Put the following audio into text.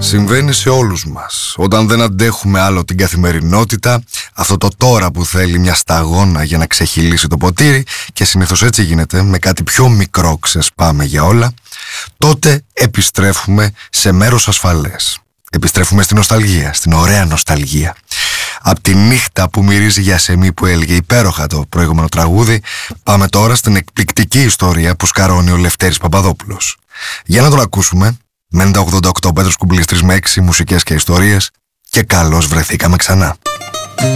Συμβαίνει σε όλους μας. Όταν δεν αντέχουμε άλλο την καθημερινότητα, αυτό το τώρα που θέλει μια σταγόνα για να ξεχυλήσει το ποτήρι, και συνήθως έτσι γίνεται, με κάτι πιο μικρό ξεσπάμε για όλα, τότε επιστρέφουμε σε μέρος ασφαλές. Επιστρέφουμε στην νοσταλγία, στην ωραία νοσταλγία. Απ' τη νύχτα που μυρίζει για σεμί που έλεγε υπέροχα το προηγούμενο τραγούδι, πάμε τώρα στην εκπληκτική ιστορία που σκαρώνει ο Λευτέρης Παπαδόπουλος. Για να τον ακούσουμε, μένει τα 88 Πέτρος Κουμπλής 3 με 6 μουσικές και ιστορίες, και καλώς βρεθήκαμε ξανά.